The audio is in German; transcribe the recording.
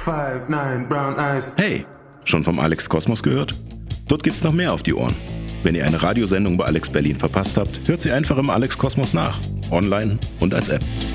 5'9", brown eyes. Hey, schon vom Alex Kosmos gehört? Dort gibt's noch mehr auf die Ohren. Wenn ihr eine Radiosendung bei Alex Berlin verpasst habt, hört sie einfach im Alex Kosmos nach. Online und als App.